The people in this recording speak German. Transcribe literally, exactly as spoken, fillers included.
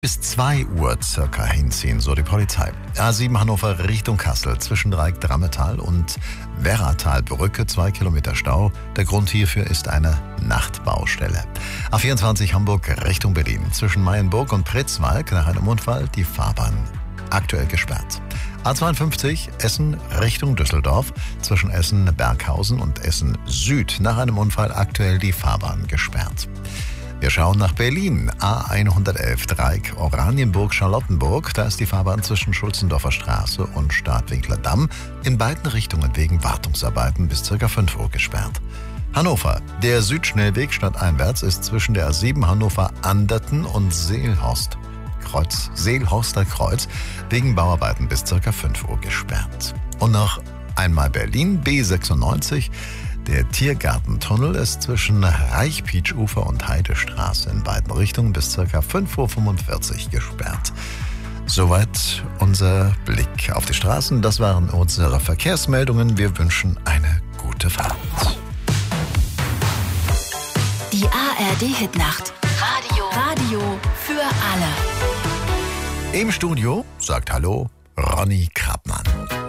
bis zwei Uhr circa hinziehen, so die Polizei. A sieben Hannover Richtung Kassel, zwischen Dreieck-Drammetal und Werratalbrücke, zwei Kilometer Stau. Der Grund hierfür ist eine Nachtbaustelle. A vierundzwanzig Hamburg Richtung Berlin, zwischen Mayenburg und Pritzwalk nach einem Unfall die Fahrbahn aktuell gesperrt. A zweiundfünfzig Essen Richtung Düsseldorf, zwischen Essen-Berghausen und Essen Süd nach einem Unfall aktuell die Fahrbahn gesperrt. Wir schauen nach Berlin. A hundertelf Dreieck Oranienburg-Charlottenburg. Da ist die Fahrbahn zwischen Schulzendorfer Straße und Stadtwinkler Damm in beiden Richtungen wegen Wartungsarbeiten bis ca. fünf Uhr gesperrt. Hannover. Der Südschnellweg stadteinwärts ist zwischen der A sieben Hannover-Anderten und Seelhorst Kreuz, Seelhorster Kreuz wegen Bauarbeiten bis ca. fünf Uhr gesperrt. Und noch einmal Berlin. B sechsundneunzig. Der Tiergartentunnel ist zwischen Reichpietsch-Ufer und Heidestraße in beiden Richtungen bis ca. fünf Uhr fünfundvierzig gesperrt. Soweit unser Blick auf die Straßen. Das waren unsere Verkehrsmeldungen. Wir wünschen eine gute Fahrt. Die A R D-Hitnacht. Radio. Radio für alle. Im Studio sagt Hallo Ronny Krapp.